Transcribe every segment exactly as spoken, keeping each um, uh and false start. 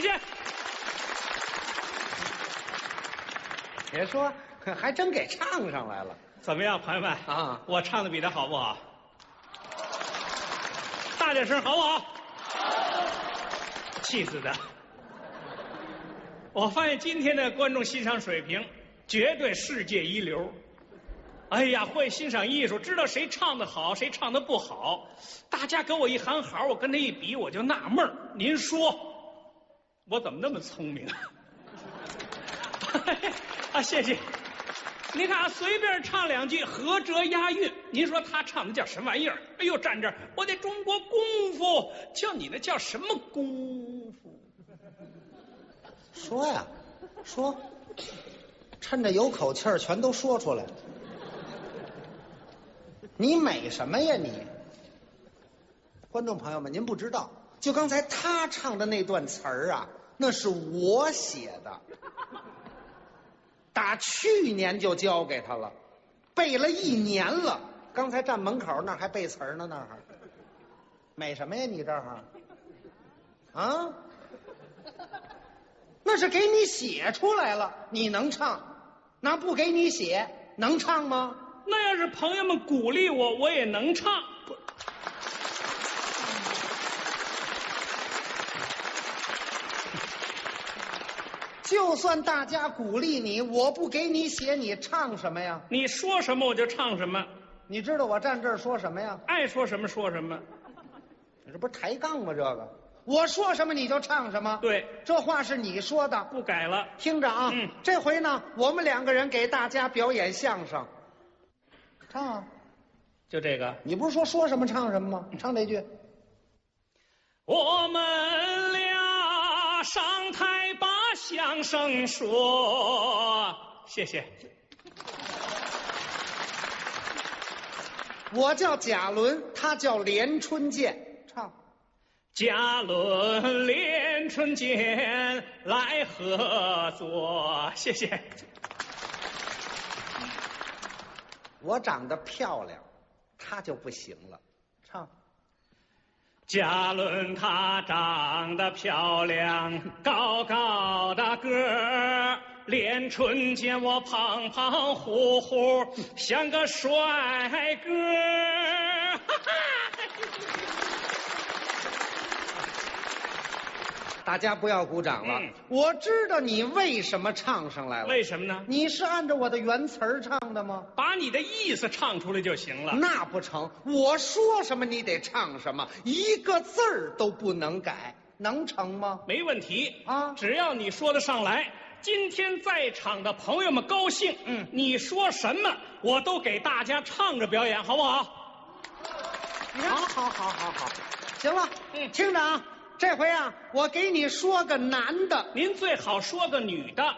谢。 别说，还真给唱上来了。 怎么样，朋友们啊？ 我唱的比他好不好？大点声，好不好？气死他！我发现今天的观众欣赏水平绝对世界一流。哎呀，会欣赏艺术，知道谁唱的好，谁唱的不好。大家给我一行好，我跟他一比，我就纳闷儿。您说，我怎么那么聪明啊？啊，谢谢。你看啊，随便唱两句，合辙押韵。您说他唱的叫什么玩意儿？哎呦，站这儿，我得中国功夫，叫你那叫什么功夫？ 说呀，说，趁着有口气儿，全都说出来。你美什么呀你？观众朋友们，您不知道，就刚才他唱的那段词儿啊，那是我写的。打去年就交给他了，背了一年了。刚才站门口那儿还背词儿呢，那儿美什么呀？你这儿啊？那是给你写出来了，你能唱？那不给你写，能唱吗？ 那要是朋友们鼓励我，我也能唱。 就算大家鼓励你，我不给你写，你唱什么呀？ 你说什么我就唱什么。 你知道我站这儿说什么呀？ 爱说什么说什么。 你这不是抬杠吗？这个，我说什么你就唱什么。 对， 这话是你说的， 不改了。 听着啊， 嗯， 这回呢，我们两个人给大家表演相声。唱啊， 就这个。 你不是说说什么唱什么吗？唱这句。 我们俩上台把相声说，谢谢。 我叫贾伦，他叫连春剑，唱。 贾伦连春剑来合作，谢谢。 我长得漂亮，他就不行了，唱。 贾伦她长得漂亮，高高的个儿，连春剑我胖胖乎乎，像个帅哥。哈哈， 大家不要鼓掌了， 嗯， 我知道你为什么唱上来了。 为什么呢？ 你是按照我的原词儿唱的吗？ 把你的意思唱出来就行了。 那不成，我说什么你得唱什么，一个字儿都不能改，能成吗？ 没问题啊， 只要你说得上来。今天在场的朋友们高兴， 嗯， 你说什么我都给大家唱着表演，好不好？ 你看，好好好好好，行了， 嗯， 听着啊，这回啊，我给你说个男的， 您最好说个女的。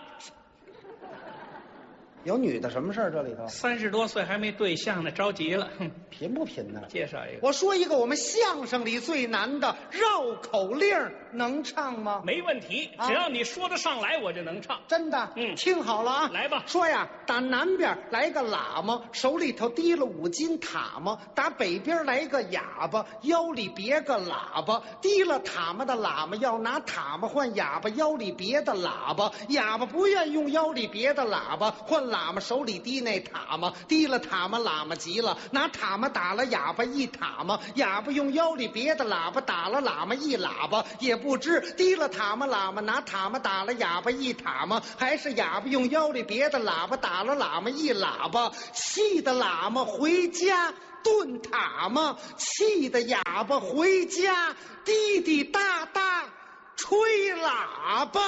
有女的什么事儿？这里头三十多岁还没对象呢，着急了。哼， 贫不贫呢？ 介绍一个。 我说一个我们相声里最难的绕口令，能唱吗？ 没问题， 啊， 只要你说得上来，我就能唱。 真的？ 嗯， 听好了啊， 来吧。 说呀，打南边来个喇嘛，手里头提了五斤塔嘛；打北边来个哑巴，腰里别个喇叭。提了塔嘛的喇嘛要拿塔嘛换哑巴腰里别的喇叭，哑巴不愿用腰里别的喇叭换喇嘛手里提那塔嘛，提了塔嘛喇嘛急了，拿塔嘛打了哑巴一塔嘛，哑巴用腰里别的喇叭打了喇嘛一喇叭，也不知提了塔嘛喇嘛拿塔嘛打了哑巴一塔嘛，还是哑巴用腰里别的喇叭打了喇嘛一喇叭，气得喇嘛回家炖塔嘛，气得哑巴回家滴滴答答吹喇叭。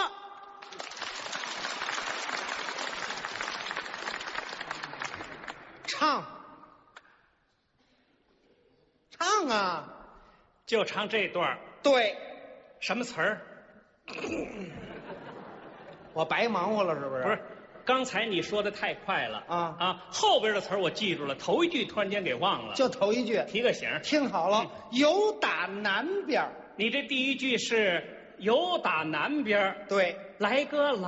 唱，唱啊！ 就唱这段。 对， 什么词儿？ 我白忙活了是不是？ 不是，刚才你说的太快了啊啊！后边的词儿我记住了，头一句突然间给忘了。 就头一句， 提个醒。 听好了，嗯，有打南边。 你这第一句是有打南边， 对， 来个